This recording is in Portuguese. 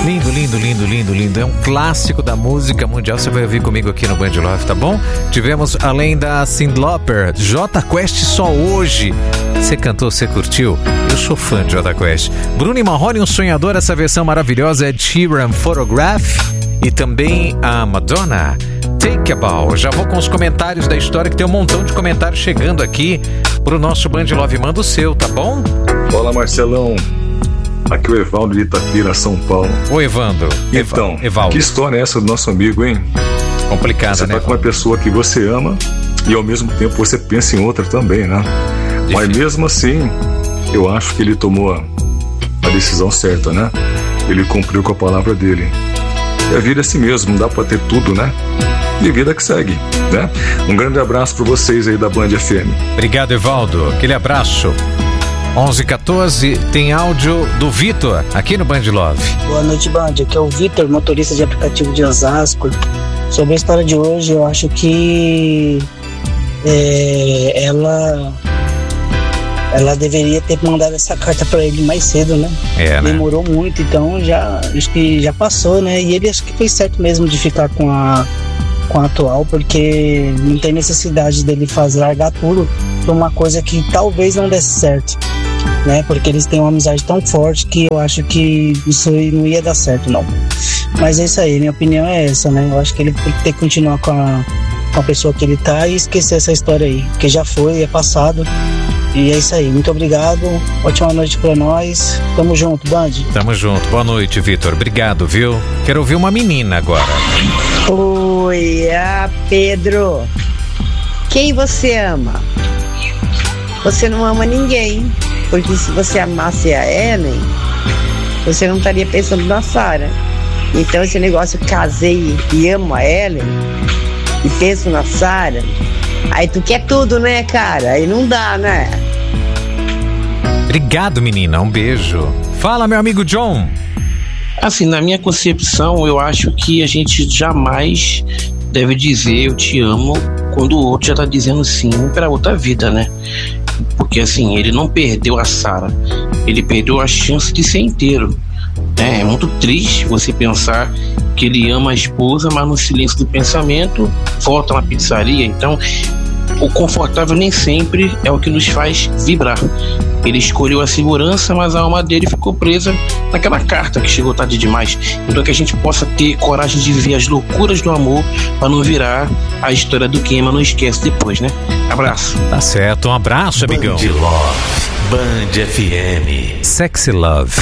Lindo, lindo, lindo, lindo, lindo. É um clássico da música mundial. Você vai ouvir comigo aqui no Band Love, tá bom? Tivemos, além da Cyndi Lauper, Jota Quest Só Hoje. Você cantou, você curtiu? Eu sou fã de Jota Quest. Bruno e Marrone, Um Sonhador. Essa versão maravilhosa é de Sheeran, Photograph. E também a Madonna, Take a Bow. Já vou com os comentários da história, que tem um montão de comentários chegando aqui pro nosso Band Love. Manda o seu, tá bom? Olá, Marcelão. Aqui o Evaldo de Itapira, São Paulo. Oi, Evandro. Então, Evaldo. Que história é essa do nosso amigo, hein? Complicada, você né? Você tá com uma pessoa que você ama e ao mesmo tempo você pensa em outra também, né? Difícil. Mas mesmo assim, eu acho que ele tomou a decisão certa, né? Ele cumpriu com a palavra dele. E a vida é assim mesmo, não dá pra ter tudo, né? E vida que segue, né? Um grande abraço pra vocês aí da Band FM. Obrigado, Evaldo. Aquele abraço. 11h14, tem áudio do Vitor, aqui no Band Love. Boa noite, Band. Aqui é o Vitor, motorista de aplicativo de Osasco. Sobre a história de hoje, eu acho que ela deveria ter mandado essa carta para ele mais cedo, né? Né? Demorou muito, então acho que já passou, né? E ele acho que fez certo mesmo de ficar com a atual, porque não tem necessidade dele largar tudo por uma coisa que talvez não desse certo, né? Porque eles têm uma amizade tão forte que eu acho que isso não ia dar certo, não. Mas é isso aí, minha opinião é essa, né? Eu acho que ele tem que continuar com a pessoa que ele tá e esquecer essa história aí, porque já foi, é passado. E é isso aí, muito obrigado, ótima noite pra nós, tamo junto, Band. Tamo junto, boa noite, Vitor, obrigado, viu? Quero ouvir uma menina agora. Oi, Pedro, quem você ama? Você não ama ninguém, porque se você amasse a Ellen, você não estaria pensando na Sarah. Então esse negócio, casei e amo a Ellen e penso na Sarah, aí tu quer tudo, né, cara? Aí não dá, né? Obrigado, menina, um beijo. Fala, meu amigo John. Assim, na minha concepção, eu acho que a gente jamais deve dizer eu te amo quando o outro já tá dizendo sim pra outra vida, né? Porque assim, ele não perdeu a Sarah, ele perdeu a chance de ser inteiro. É muito triste você pensar que ele ama a esposa, mas no silêncio do pensamento volta na pizzaria. Então, o confortável nem sempre é o que nos faz vibrar. Ele escolheu a segurança, mas a alma dele ficou presa naquela carta que chegou tarde demais. Então que a gente possa ter coragem de viver as loucuras do amor para não virar a história do queima, não esquece depois, né? Abraço. Tá certo, um abraço, amigão. Band Love, Band FM. Sexy Love.